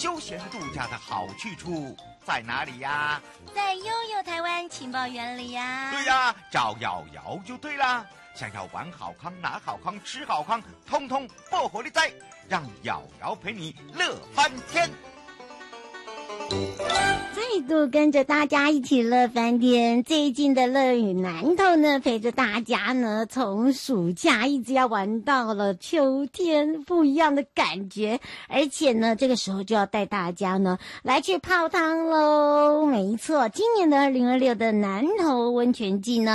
休闲度假的好去处在哪里呀？ 在悠悠台湾情报园里呀。 对呀，找瑶瑶就对啦。想要玩好康、拿好康、吃好康，通通不火力在，让瑶瑶陪你乐翻天。 再度跟着大家一起乐翻天，最近的乐语南投呢，陪着大家呢，从暑假一直要玩到了秋天，不一样的感觉。而且呢，这个时候就要带大家呢来去泡汤喽。没错，今年的2026的南投温泉季呢。